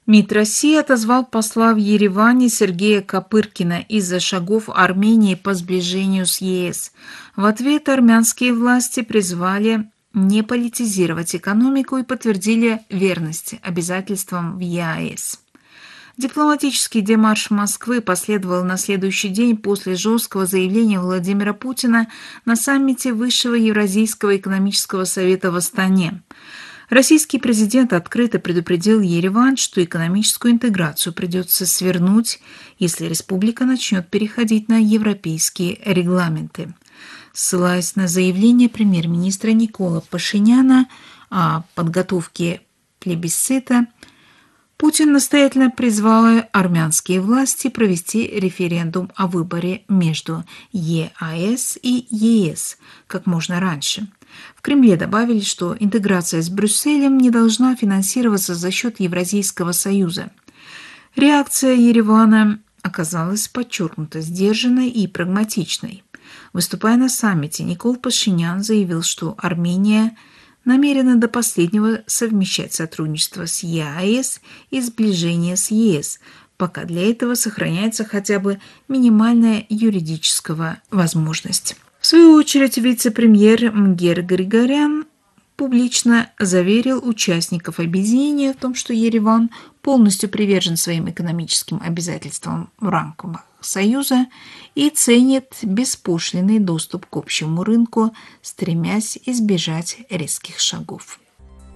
МИД России отозвал посла в Ереване Сергея Копыркина из-за шагов Армении по сближению с ЕС. В ответ армянские власти призвали не политизировать экономику и подтвердили верность обязательствам в ЕАЭС. Дипломатический демарш Москвы последовал на следующий день после жесткого заявления Владимира Путина на саммите Высшего Евразийского экономического совета в Астане. Российский президент открыто предупредил Ереван, что экономическую интеграцию придется свернуть, если республика начнет переходить на европейские регламенты. Ссылаясь на заявление премьер-министра Никола Пашиняна о подготовке плебисцита, Путин настоятельно призвал армянские власти провести референдум о выборе между ЕАЭС и ЕС как можно раньше. В Кремле добавили, что интеграция с Брюсселем не должна финансироваться за счет Евразийского союза. Реакция Еревана оказалась подчеркнуто сдержанной и прагматичной. Выступая на саммите, Никол Пашинян заявил, что Армения намерена до последнего совмещать сотрудничество с ЕАЭС и сближение с ЕС, пока для этого сохраняется хотя бы минимальная юридическая возможность. В свою очередь, вице-премьер Мгер Григорян публично заверил участников объединения в том, что Ереван полностью привержен своим экономическим обязательствам в рамках Союза и ценит беспошлинный доступ к общему рынку, стремясь избежать резких шагов.